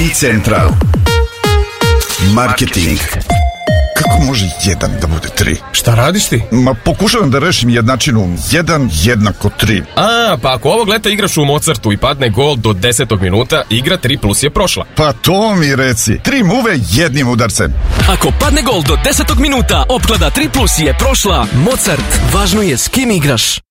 Central. Marketing. Kako može 1 da bude 3? Šta radiš ti? Ma pokušavam da rešim jednačinu 1 jednako 3. Pa ako ovog leta igraš u Mozartu i padne gol do 10. minuta, igra 3 plus je prošla. Pa to mi reci. 3 muve jednim udarcem. Ako padne gol do 10. minuta, opklada 3 plus je prošla. Mozart, važno je s kim igraš.